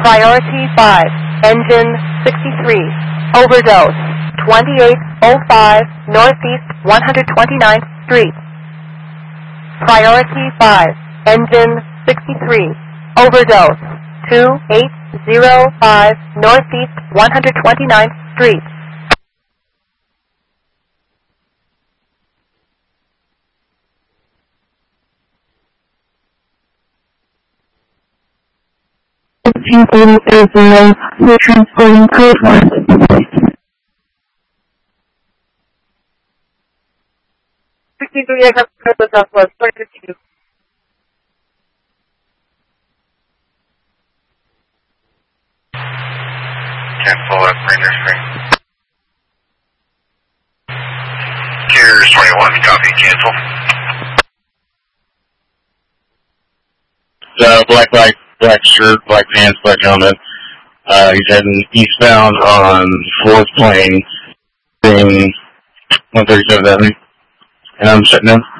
Priority 5, engine 63, overdose, 2805 Northeast 129th Street. Priority 5, engine 63, overdose, 2805 Northeast 129th Street. We're transporting code 1. 63, I have code Southwest, 42. Cancel that Ranger screen. Carriers 21, copy, cancel. Black shirt, black pants, black helmet. He's heading eastbound on 4th Plane, being 137th Avenue. And I'm shutting down.